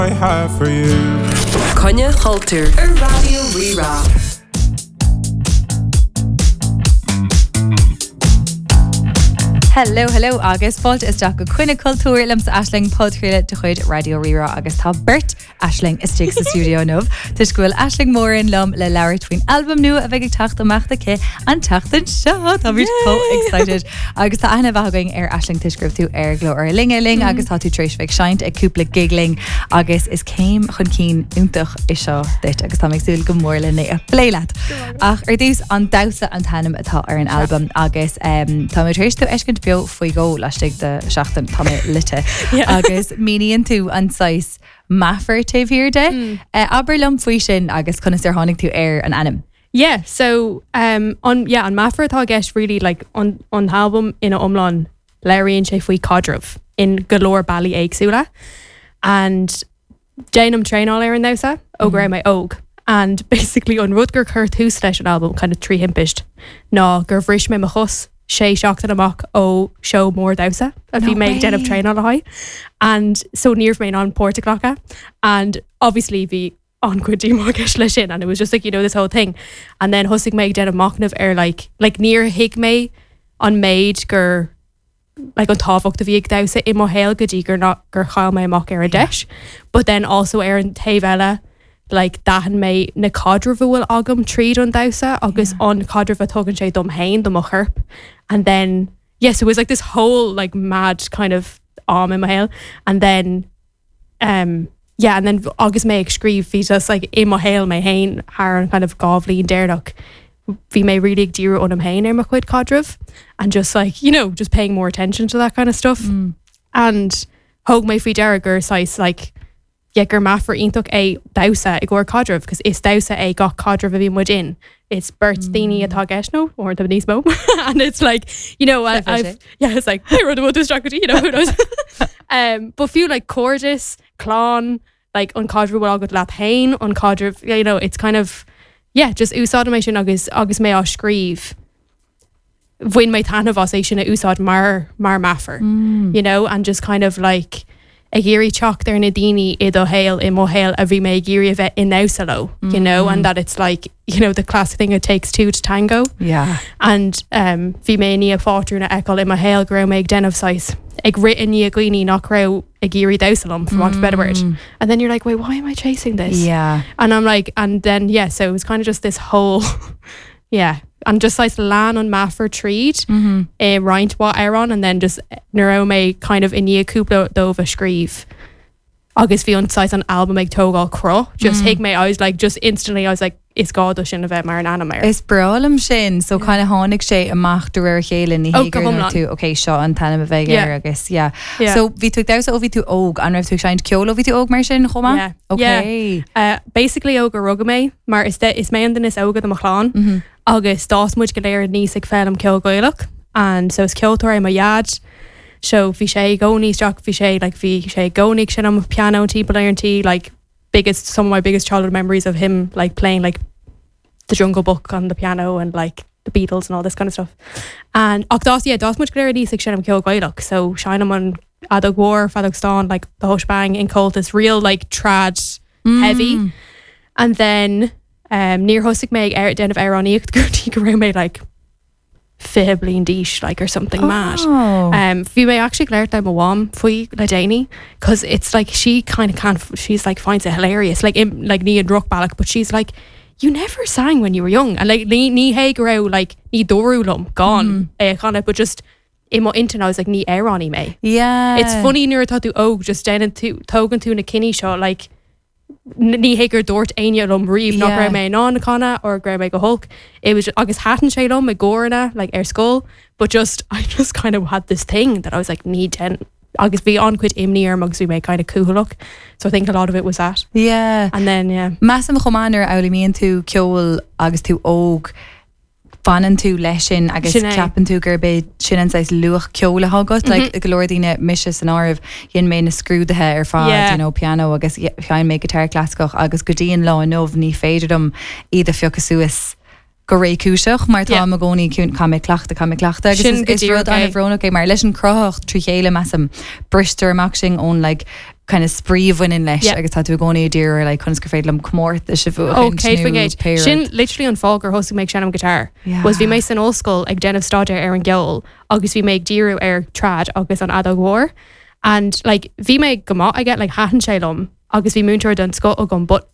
I have for you. Conne Cultúr ar Radio Rirá. Hello, agus fáilt is deach go Conne Cultúr lums Aisling podchréile de chuid Radio Rirá agus tá Bert Aisling is stig sa studio nómh. Tus gofuil Aisling Morin lum le leir twin album nu a bheith ag tacht amachta ce an tachtan seo. Tá bhí so excited. Agus tá ana bhaing ar Aisling tuisgribh tú ar gló ar lingeling agus tá tú tréis bheith seint ag cúpla gigling agus is céim chun cín úntach is seo dit agus tá méagsúil go mór le a pléileat. Ach ar dús an dasa an tanam atá ar an album agus tá mé tréis tú eiscint bio faoi go leistigh de seachtain tá mé lite agus mííonn tú an 6 mafer taobh hir de aber lum faoi sin agus chunas ar tháinig tú ar an anam. Yeah, so on mafer atá gceist really like on album ina omláin léiríonn sé faoi cadrumh in galore bailí éagsúla and déanam tréáil ar an nása ógur raibh mé óg and basically on rudgur chur tús leis an album kind of trí himpiist ná gur bhris mé mo chus sé seachtain amach ó show mór dausa a bhí méid déanamh tréáil a haid and so níor mé an Portaglacha and obviously bhí on cuidí mágus lei sin and it was just like, you know, this whole thing and then hosig méid déanamh machnamh ar like níor hiig mé an méid gur like an táhacht a bhí ag dausa I mo héal go dtí gur chail mé amach ar a deis but then also ar an taobh eile like dahan mé na cadrumh bhfuil agam tríd an dausa agus an cadrumh a tugann sé dom hain dom a chirp and then yes it was like this whole like mad kind of arm in my hail and then and then agus mé ag scríb hí just like I mo héal mé hain haar an kind of gábhlín déirnach bhí mé really ag díú on am hain ar mo chuid cadrumh and just like you know just paying more attention to that kind of stuff and hog mé fao dearagur sais like gur mafer ionach é dausa I ggur cadrumh because is dausa é gach cadrumh a bhí muid in it's Bert daoine atá geisno or the níos mó and it's like you know it's like I wrote about this strategy you know who knows but few like Cordis clán like on cadrumh bhfuil agad leat hain on cadrumh you know it's kind of just úsáid mé sin agus mé á scríb bhain mé tanmh é sin a úsáid mar mafer you know and just kind of like a géirí teach there na daoine iad ó héal I mo héal a bhí mé géirí a bheith in náusalo you know and that it's like you know the classic thing it takes two to tango and bhí mé ní a fátrú na eáil I mo héal go raibh mé ag denmh sais ag written ní a gcuoine nach raibh a géirí dausalam for want of a better word and then you're like wait why am I chasing this and I'm like and then so it was kind of just this whole and just like lan on mafer tríd roint what Aaron and then just neuro me kind of in ye cúpla dómh a scríb agus bhí an an album ag tógáil cro just hiig me I was like just instantly I was like is gáda sin a bheith mar an anamir is bralam sin so kind of hánig sé amach do ar chéile ní hégur tú okay seo an tanam a bheith agus so bhí tú dausa ó bhí tú óg an raibh tú seint ceol ó bhí tú óg mar sin chomá okay basically óg a rugga mé mar is mé an den is ógad am chláán agus dás muid go léir níos ag fel am ceol goilech and so is ceoltóir ma iad so bhí sé gcóní straach bhí sé gcónig sin am piano tí balairí like some of my biggest childhood memories of him like playing like the Jungle Book on the piano and like the Beatles and all this kind of stuff and dás muid go léir níos ag sin am ceol goilech so shine am an adog war fadog stán like the hush bang in cult is real like trad heavy and then near hosig meg den of ironic go raibh mé like fé blion díis like or something mad bhí mé actually léirt am bháim faoi le déine because it's like she kind of can't she's like finds it hilarious like ní an rock ballach but she's like you never sang when you were young and like ní hé go raibh like ní dorúlam gone kind of but just I mo intan I was like ní érání mé it's funny nuair atá tú óg just déanaan tú tógan tú na cinní seo like ní hégur dúirt aine lom riomh nach raibh mé ná na canna or raibh mé go hulk it was just, agus hatan sé lom ag gcóranna like ar scóil but just I just kind of had this thing that I was like ní den agus bhí an cuid imní ar mugs bhí mé kind of cúhalach so I think a lot of it was that and then Massam chománar aulimíonn tú ceol agus tú óg fanan tú leis sin agus ceapan tú gur beid sin an sais luach ceola hagat like golóir dtíine mise an áibh dhéon mé na scrúdathe ar fád you know piano agus cheann mé guitar clásicach agus go dtíon lá nómh ní féidirdum iad a fiocha suas go ré cúiseach mar tá a gcónaí cún cá mé cleachta agus is rud an bhrónach mar leis an croch trí chéile meam brister amach sin ón like kind of spríomhain in leis Yeah. agus tá tú gcónaí dtír le chun go féadlam cummórt a si bfu Kate Fingate sin literally an fágur hosa méid senam guitar Yeah. was bhí mé san óscoil ag denmh stáide ar an geol agus bhí méid díú ar trad agus an adagóir and like bhí mé gomá I get like hatan sélum agus bhí múntar den sco a gom but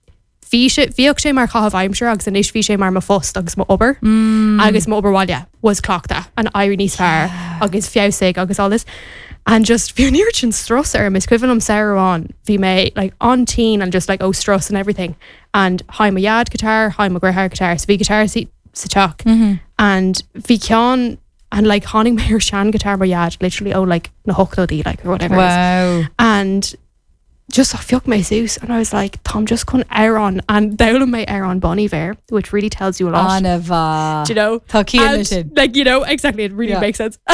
bhíoh sé mar chahabh aimimseir agus an isbhí sé mar má fust agus má obair agus má oberháile was clochta an airí níos fearr agus fiásigh agus all this and just bhí níir sin stras ar mis cuihann am Sarahán bhí mé like on teen and just like oh stras and everything and haim a iad guitar haim a gréthir guitar so bhí guitar sa teach and bhí ceán and like hánig mé ar sean guitar mar iad literally like na hochlodí like or whatever it is. Wow. And just I fioc my Zeus and I was like Tom just con Aaron and down my Aaron Bonnie Bear which really tells you a lot Anna bha. do you know Tá cían and, sin. like you know exactly it really Yeah. makes sense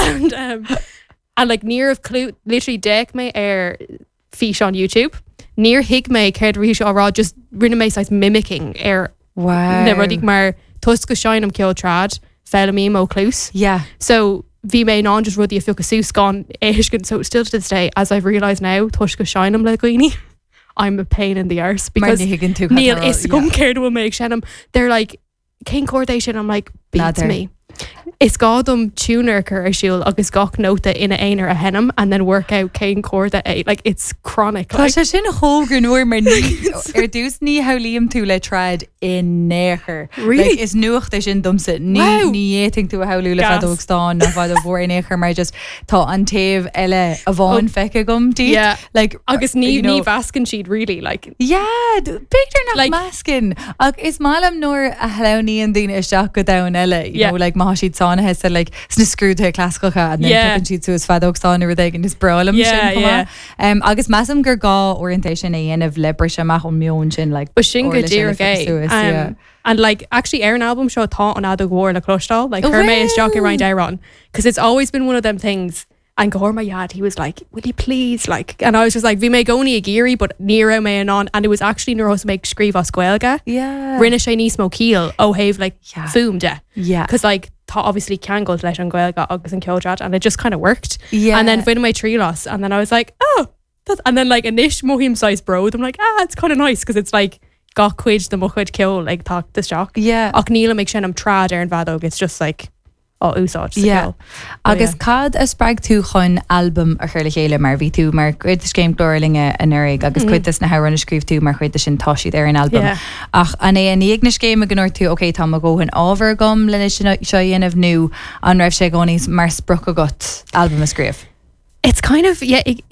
and like near of clue literally deck me air fish on YouTube near hig me cared reach or just rinne me size mimicking air Wow. never mar tuska shine am kill trad fell me mo close Yeah. so bhí mé ná just rudí a fiú sús gan éiscin so still to this day as I've realised now tuisce seinam le gooine I'm a pain in the arse because higann tú Neil catarrál, is gom céir bhfuil méid senam they're like cén cordation I'm like beats Ladder. me Is gádum tuner chur ar siúil agus gach nóta ina éonar a henam and then work out cén corda é like it's chronic Tá like, sé sin hógur nuair mar ar dús ní helíam tú le treid in néair. Really? Like, is nuacht é sin dumsa Wow. ní éting tú a heú le Gas. fadógstán na fad a bhór in éair mar just tá an taobh eile a bháin feice gom tí. Yeah. Like, agus ní you know, ní vascan siad really like Yeah, Peter nach Like- mascin. Ag is málam nuair a heláníí an dtíine isteach go dain eile. You Yeah. know, like má siad sánathe sa like sna scrúthe clascacha and then Yeah. tugann siad sús fadógstán ar ag an is bralam Yeah, sin yeah. chuma. Agus massam gur gá orientation a dhéanamh le brise amach an mion sin like But sin go orla sin le dear gay. fiosúas, yeah. And like actually Aaron album show tá on Ada War le Clostal like Oh, her is jockey wow. around Aaron because it's always been one of them things and go my yard he was like will you please like and I was just like vi me goni a geary but near me and on and it was actually neuros make screeve os squelga Yeah. rinne sé ní smó keel oh have like Yeah. foom de Yeah. because like tá obviously can go leis an gwelga agus an Kildrat and it just kind of worked Yeah. and then fin my tree loss and then I was like oh that's, and then like a nish mohim size broad I'm like it's kind of nice because it's like got quid the muchid kill like talk the shock Yeah. ach níl make sin am trad ar an vadog it's just like úsáid sa Yeah. kill. Agus cad a sppraag tú chun album a chuirla chéile mar bhí tú mar chuid céim glóirlinge an nurig agus chuitas na haranna scríb tú mar chuid sin toisiid ar an album. Yeah. Ach an é an íag na céim a gúir tú ok tá a ggóhann ábhar gom lena seo dhéanamh nu an raibh sé gcóníos mar spruch a got album a scríb. It's kind of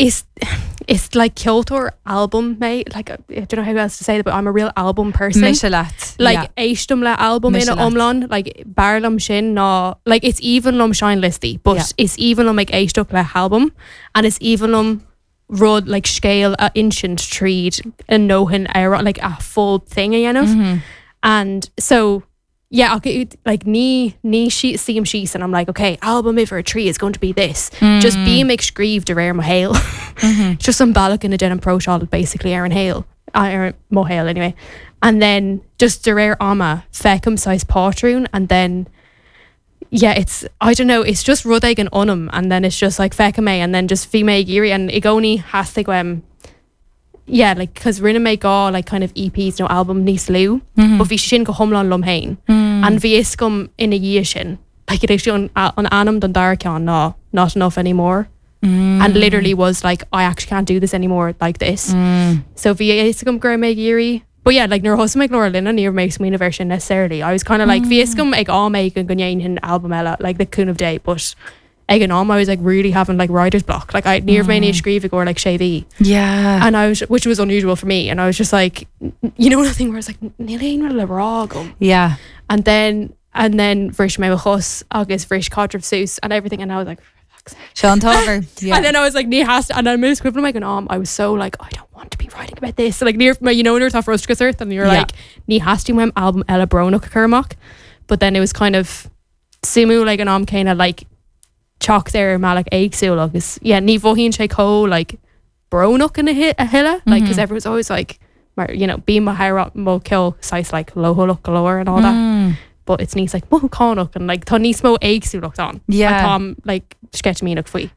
it's like Kyoto album mate like I don't know how else to say that but I'm a real album person Misha leat. like éistum le album in Misha omlan like barlam sin ná like it's even lum shine listy but Yeah. it's even lum like éistuch le album and it's even lum rud like scale a ancient treed and nohin era like a full thing a and so yeah okay like ní see sheets and I'm like okay album for a tree is going to be this just be mix grieve de rare Mohale just some ballach in a denim pro shot basically Aaron Hale Aaron Mohale anyway and then just de rare ama fecum size patroon and then yeah it's I don't know it's just rudig and unum and then it's just like fecum and then just female geary and igoni has to yeah like because rinne me gá like kind of EPs no album níos lú but bhí sin go homlan lom hain and bhí iscom ina dhé sin like it is an anam don dar ceán ná not enough anymore and literally was like I actually can't do this anymore like this so bhí iscom gur me géirí but yeah like nuair hosa me glóir lena níor méid smína version necessarily I was kind of like bhí iscom ag áméid an gonéin hin album eile like the Coon of Day but ag an am I was like really having like writer's block like I near me scríb or like Shavy Yeah. and I was which was unusual for me and I was just like you know nothing where I was like níl le rá gom Yeah. and then frish me chus agus frish cadre sus and everything and I was like Sean Tover. Yeah. and then I was like ní has and I moved scribbling like an arm I was so like I don't want to be writing about this so, like near my you know near top roast earth and you're Yeah. like ní has to my album Ella Bronach Kermach but then it was kind of simu like an arm kind of like chalk there malach eigsú agus yeah ní bhhíonn sé có like Bronach in a hiile like because everyone's always like mar you know bí ma hair mo kill size like loholach galore and all that but it's níos like mo cánach and like tá níos mó eigsú locht on Yeah. Tom like sketch me like fui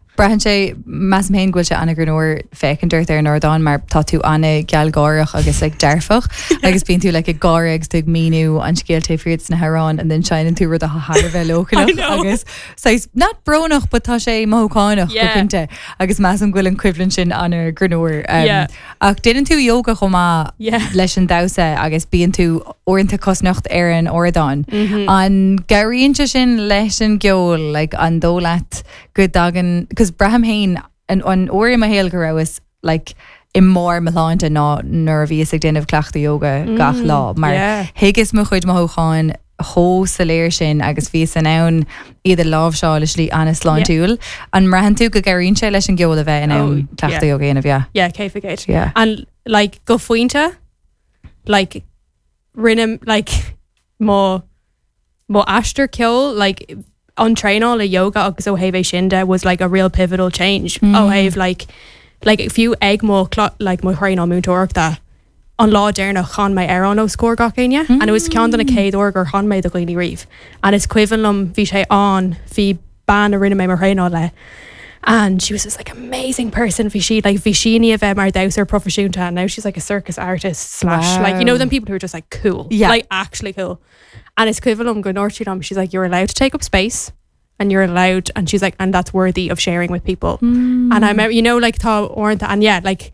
Brahan sé meas mé ghfuil se anna granúir fécinir ar Nordáin mar tá tú anna gealgáireach agus le dearfach agus bíon tú le i gáregs tu míú an scéal té friad na Harrán an den seinan tú rud a Har bheith localach agus not bronach but tá sé móáinach cinnte agus meas an ghfuil an cuilann sin anna granúir ach déann tú yoga chomá leis an dasa agus bíon tú orintanta cosnacht ar an Ordáin an gaíonn sin leis an geol like an dólaat good dagan because Braham Hain an oir ma héal go was like I mór meláinte ná nervvíos ag déanamh cleachta yoga gach lá mar higus mo chuid mothúáin hó sa léir sin agus bhí san ann iad lábh seá leis lí anna sláin túúil an mrahan tú go garíonn sé leis an geol a bheith in ann cleachta yoga inmh céifigéid an like go faointe like rinne like má astar ceol like on trainál a yoga agus ó heh sinnde was like a real pivotal change ó heh like if you egg mo like mo chrain on múntóachta an lá déirna chan mai ar an ó scór gachéine and it was cean an a céad orgur chan mai do glíní riomh and it's cuivanlum bhí sé an bhí ban a rinne mé mar chrainál le and she was this like amazing person bhí she ní a bheith mar dauser profisiúnta and now she's like a circus artist / like you know them people who are just like cool like actually cool. And it's equivalent go Northern she's like you're allowed to take up space and you're allowed and she's like and that's worthy of sharing with people and I remember you know like tá orintha and like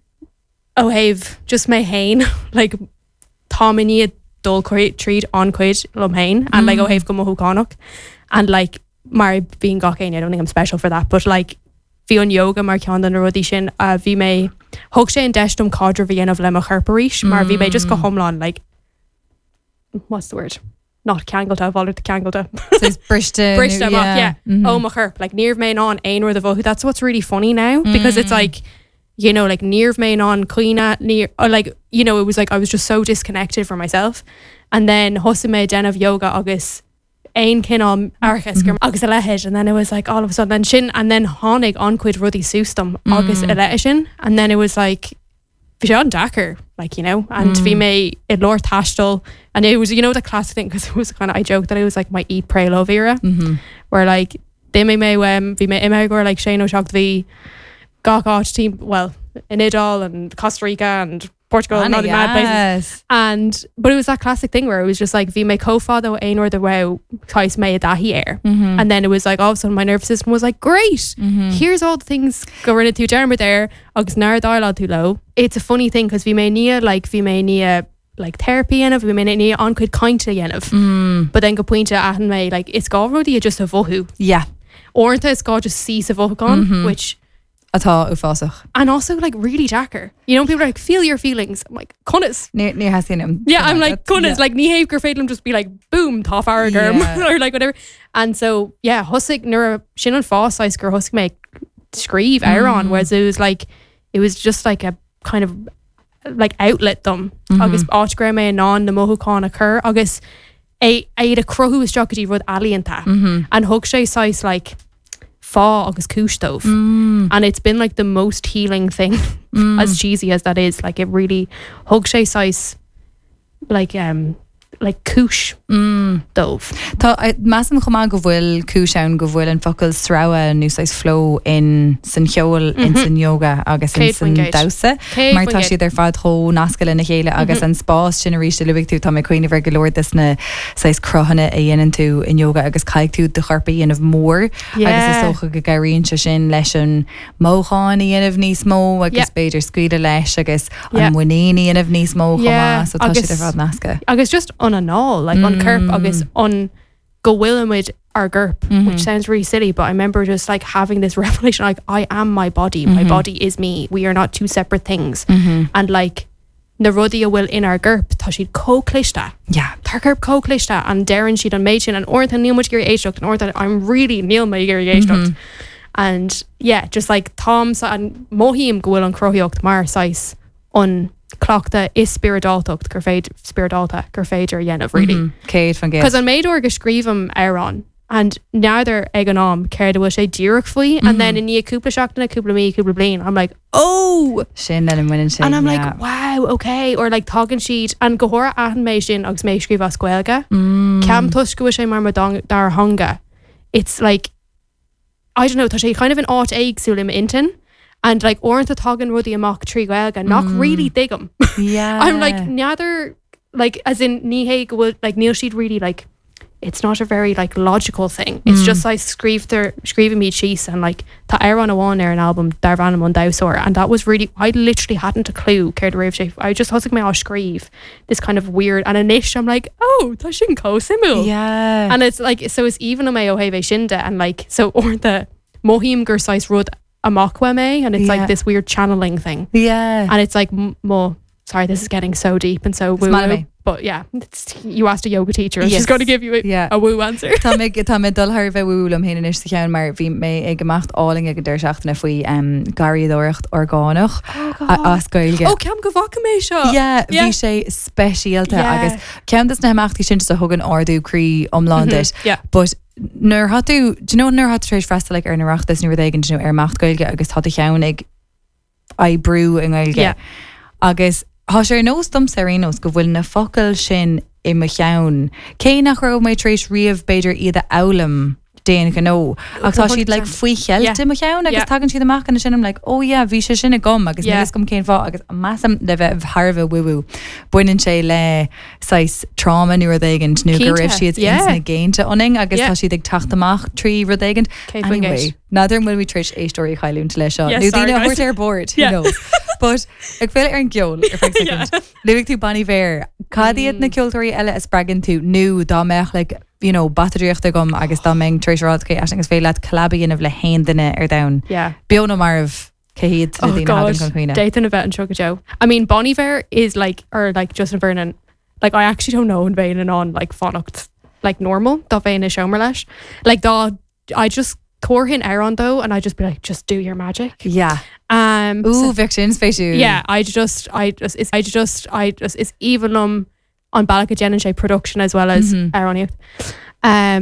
oh have just my hain like tá mini dul treat on quid lum hain and like oh have go mohukanok and like mar being gachéin I don't think I'm special for that but like bhí an yoga mar cean an rudí sin bhí mé thug sé an deistum cadre bhí anmh le a churparíis mar bhí mé just go homláin like what's the word? Not Kangleta, Volta Kangleta. So it's Brishta. Oh, my herp. Like, near main on, ain or the vohu. That's what's really funny now because it's like, you know, like near main on, Queena, near, or like, you know, it was like I was just so disconnected from myself. And then Hosame den of yoga, August, ain kin on Archis, August Elehead. And then it was like all of a sudden, then Shin, and then Honig on quid Ruddy Sustum, August Elehishin. And then it was like, Vision Dacker, like, you know, and we may it Lord Tashtal, and it was, you know, the classic thing because it was kind of I joked that it was like my eat, pray, love era, where like they may we may imagine like Shane O'Shock the Gawk team, well, in Idol and Costa Rica and Portugal and all the mad places, and but it was that classic thing where it was just like we may co-father ain or the wow Kais may dahi air, and then it was like all of a sudden my nervous system was like great, here's all the things going to Jeremy there, August nar dialogue too low. It's a funny thing because we may need like therapy in it, we may need on quid kind to yen of, but then go point to and may like it's already just a vohu, or it's got just cease a vohu which. Atá ufásach. And also like really jacker. You know, people are like, feel your feelings. I'm like, Cunnis. Ní has seen him. Yeah, I'm like, Cunnis. Like, ní haib gur féidim just be like, boom, tá faragurm. Or like whatever. And so, yeah, husig nura shin an fás ice gur husig make screeve Aaron, whereas it was just like a kind of like outlet them. Agus áitgra me non the mohucán occur. Agus a crohu strategy rud alienta. And hug sé size like fá agus cústove and it's been like the most healing thing as cheesy as that is like it really hug sé size like cúis dómh. Tá meam chumá go bhfuil cúiseann go bhfuil an focail sráha nó sais flow in san cheol in san yoga agus in san dasa mar tá siad ar fad thó nascail ina chéile agus an spás sin a ríiste luigh tú tá mé cuioine bhar go leir dus na sais crochanna a dhéanaan tú in yoga agus caiig tú de chorpa dhéanamh mór agus is socha go gaíonn se sin leis an mócháin dhéanamh níos mó agus beidir scuide leis agus an mhanéí dhéanamh níos mó chumá so tá siad ar fad nasca. Agus just on an all like on curp agus on go willing with our GURP which sounds really silly but I remember just like having this revelation like I am my body my body is me, we are not two separate things and like na rudí a bhfuil in our GURP tá siad co-clista tar GURP co-clista and Darren siad an méid sin an ortha níl muid gur éisteach an ortha I'm really níl ma gur éisteach and yeah just like Tom and Mohim go bhfuil an croíocht mar sais on clochta is spiridáltacht gur spiridálta gur féidir dhéanamh really. Céad fan Because an méadúir go scríbam Aaron and neither ag an am céir bhfuil sé díreach faoi and then in ní cúpla seachtainna cúpla mí cúpla bliain I'm like oh sin le muinn sin and I'm like wow okay or like tugging sheet and go hóra ahan méid sin agus méid scríb as scuilga ceam tuis go sé mar dar hanga it's like I don't know, tá sé kind of an áit éagsúil im intin, and like orint a tagan rudí amach trí gailga not really digam. Yeah. I'm like neither, like as in ní hé go bhfuil, like níl siad really like it's not a very like logical thing. It's just like scríbh me cheese and like tá an bháin an album dar bhanam an dausor, and that was really, I literally hadn't a clue céir raibh sé. I just hosig me á scríb this kind of weird, and inis I'm like, oh tá sin cósimú. Yeah. And it's like, so it's even a mé ó heh sinnde, and like so or the mohíim gur sais rud amachwa me, and it's like this weird channeling thing. Yeah. And it's like more, sorry, this is getting so deep and so woo. But yeah, you asked a yoga teacher and she's going to give you a woo answer. Tá mé dulthir bheith bhúlam héana is sa cheann, mar bhí mé ag gemacht áling ag dúir seachtainna faoi garíadóireacht orgánach a scoilge. Oh, ceam go bhaca mé seo. Yeah, bhí sé speisialta agus ceantas na haachtaí sin sa thugan ardú crí omlándis. But nuair hatú, do you know nuair hatú tréis freistal like ar na reachtas nuair dhéigean, do you know ar macht goilge agus hatú cheann ag brú an goilge. Agus Tá sé nós dom serénos go bhfuil na focail sin I mo cheann. Cé nach raibh mé tréis riamh beidir iad a álam déana go nó. Ach tá siad like faoi cheilte mo cheann agus tagann siad amach an sin, I'm like, oh yeah, bhí sé sinna gom agus níos gom céin fá agus massam le bheith Harbh wiú. Buineann sé le sais trauma nuair dhéigint nu go raibh siad insna géinte oning agus tá siad ag tacht amach trí ru dhéigint. Anyway, nadidir mfuil we tréis éistóí chailún lei seo. Nu dtíine chuirt ar board, who knows. But ag féile ar an ceol ar feicigh second. Luigh tú Bonnie Bear. Cadiad na ceoltóirí eile is bragan tú nu dá meach like, you know, batteríochta gom agus dá meng tréis rád agus féile clabíon le hain duine ar down. Beona marv céad na dtíine hagan con chuoine. Déitan a bheith an Sugar Joe. I mean, Bonnie Bear is like, or like Justin Vernon, like I actually don't know in vein and on like fanacht like normal dá vein is shomer leis. Like dá, I just core hin Aaron though, and I just be like, just do your magic. Yeah. So, Victims facial. Yeah, I just it's even on Balaka Jen and Shay production as well as Aaron.